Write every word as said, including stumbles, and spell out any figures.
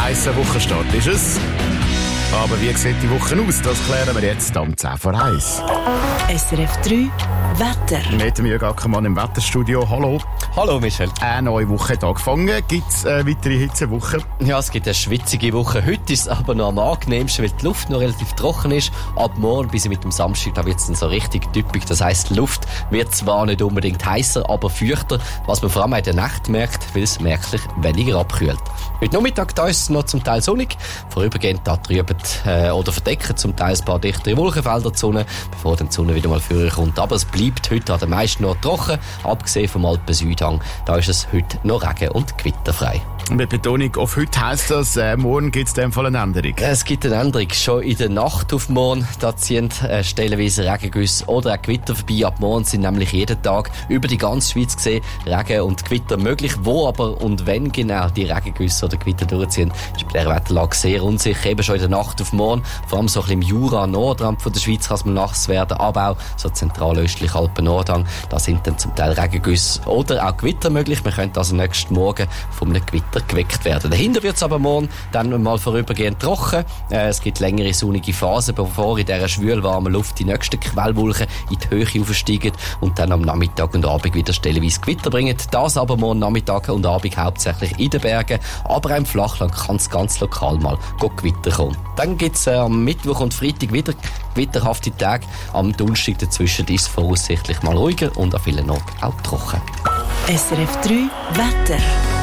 heißer Wochenstart ist es. Aber wie sieht die Woche aus? Das klären wir jetzt am zehn vor eins. S R F drei Wetter. Mit dem Jürg Ackermann im Wetterstudio. Hallo. Hallo Michel. Eine neue Woche hat angefangen. Gibt es eine weitere Hitzewoche? Ja, es gibt eine schwitzige Woche. Heute ist es aber noch am angenehmsten, weil die Luft noch relativ trocken ist. Ab morgen bis mit dem Samstag, da wird es dann so richtig typisch. Das heisst, die Luft wird zwar nicht unbedingt heißer, aber feuchter, was man vor allem in der Nacht merkt, weil es merklich weniger abkühlt. Heute Nachmittag da ist es noch zum Teil sonnig. Vorübergehend da drüben äh, oder verdecken zum Teil ein paar dichtere Wolkenfelder die Sonne, bevor dann die Sonne wieder mal vorher kommt. Aber es bleibt heute an den meisten noch trocken, abgesehen vom Alpen-Südhang. Da ist es heute noch regen- und gewitterfrei. Mit Betonung auf heute heisst das, äh, morgen gibt es in dem Fall eine Änderung. Es gibt eine Änderung. Schon in der Nacht auf morgen, da ziehen äh, stellenweise Regengüsse oder auch Gewitter vorbei. Ab morgen sind nämlich jeden Tag über die ganze Schweiz gesehen Regen und Gewitter möglich. Wo aber und wenn genau die Regengüsse oder Gewitter durchziehen, ist bei dieser Wetterlage sehr unsicher. Eben schon in der Nacht auf morgen, vor allem so ein bisschen im Jura, Nordrand von der Schweiz kann es mal nass werden, aber auch so zentralöstlich Alpen-Nordhang, da sind dann zum Teil Regengüsse oder auch Gewitter möglich. Wir können also nächsten Morgen von einem Gewitter geweckt werden. Dahinter wird es aber morgen dann mal vorübergehend trocken. Äh, es gibt längere sonnige Phasen, bevor in dieser schwülwarmen Luft die nächsten Quellwolken in die Höhe aufsteigen und dann am Nachmittag und Abend wieder stellenweise Gewitter bringen. Das aber morgen Nachmittag und Abend hauptsächlich in den Bergen, aber auch im Flachland kann es ganz lokal mal Gewitter kommen. Dann gibt es äh, am Mittwoch und Freitag wieder gewitterhafte Tage. Am Donnerstag dazwischen ist es voraussichtlich mal ruhiger und an vielen Orten auch trocken. S R F drei Wetter.